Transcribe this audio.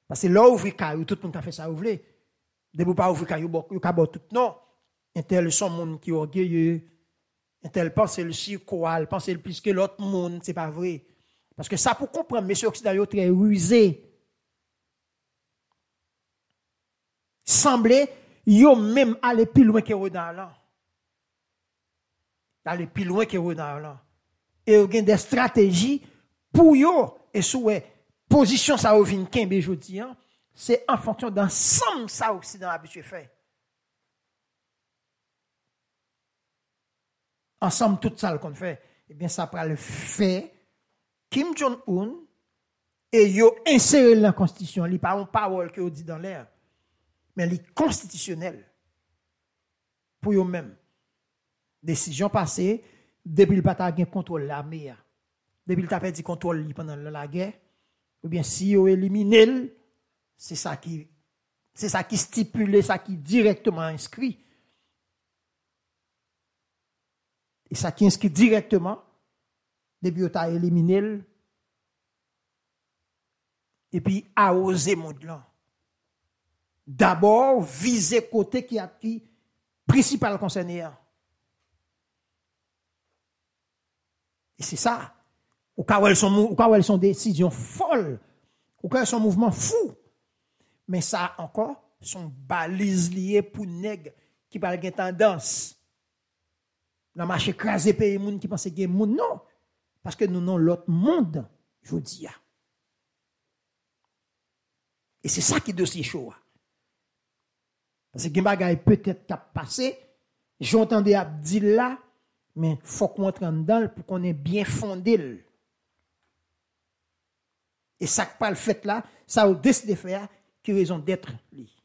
Parce que là, ouvrir caillou, tout le monde a fait ça ouvrir. De vous pas ouvrir caillou, vous avez tout. Non. Un tel son monde qui est orgueilleux. Un tel pense le circoal, pense le plus que l'autre monde, c'est pas vrai. Parce que ça, pour comprendre, messieurs occidentaux, très rusés. Semblait, yo même aller plus loin que Renard. Aller plus loin que Renard. Et il y a des stratégies pour yo, et sous position ça revient kembe jodi, c'est en fonction d'ensemble ça Occident habitué fait. Ensemble tout ça qu'on fait, eh bien ça prend le fait Kim Jong-un et yo insérer dans la constitution, li pas une parole que yo dit dans l'air, mais li constitutionnel pour eux même. Décision passée depuis le pas gain contrôle l'armée. Depuis le perdu contrôle pendant la guerre, ou bien si yo élimine, c'est ça qui stipule, ça qui directement inscrit. Et ça qui inscrit directement, depuis que tu as éliminé, et puis arroser monde là. D'abord, viser côté qui a qui principal concerné. Et c'est ça. Ou quand elles sont décisions folles, ou quand elles sont mouvements fous. Mais ça encore, sont balises liées pour nègres qui parlent de tendance. Dans le marché écrasé pays moun qui pense que moun non parce que nous non l'autre monde jodi a. Et c'est ça qui est dossier chaud. Parce que bagay peut-être qu'a passé, j'entendais dire là mais faut qu'on entre dedans pour qu'on ait bien fondé. Et ça que pas le fait là, ça a décidé de faire qui raison d'être lui.